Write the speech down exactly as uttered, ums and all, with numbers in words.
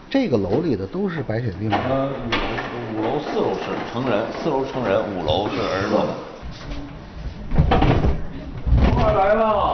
这个楼里的都是白血病吗？ 呃，五楼、五楼、四楼是成人，四楼成人，五楼是儿童。快来了！